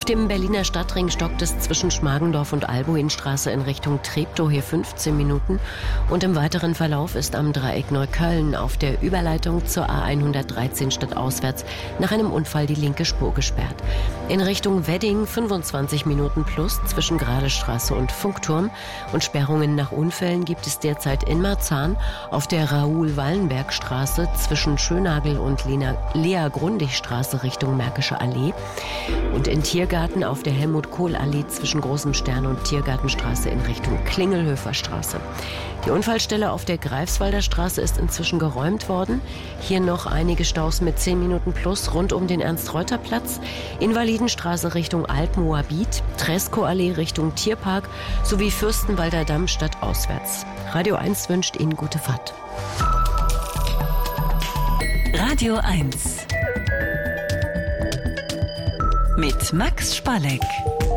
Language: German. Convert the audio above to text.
dem Berliner Stadtring stockt es zwischen Schmargendorf und Albuinstraße in Richtung Treptow hier 15 Minuten. Und im weiteren Verlauf ist am Dreieck Neukölln auf der Überleitung zur A113 stadtauswärts nach einem Unfall die linke Spur gesperrt. In Richtung Wedding 25 Minuten plus zwischen Gradestraße und Funkturm. Und Sperrungen nach Unfällen gibt es derzeit in Marzahn auf der Raoul-Wallenberg-Straße zwischen Schönagel und Lea-Grundig-Straße Richtung Märkische Allee. Und in Tiergarten auf der Helmut-Kohl-Allee zwischen Großem Stern und Tiergartenstraße in Richtung Klingelhöfer-Straße. Die Unfallstelle auf der Greifswalder Straße ist inzwischen geräumt worden. Hier noch einige Staus mit 10 Minuten plus rund um den Ernst-Reuter-Platz, Invalidenstraße Richtung Alp-Moabit, Tresco-Allee Richtung Tierpark sowie Fürstenwalder Damm stadtauswärts. Radio 1 wünscht Ihnen gute Fahrt. Radio 1 mit Max Spalleck.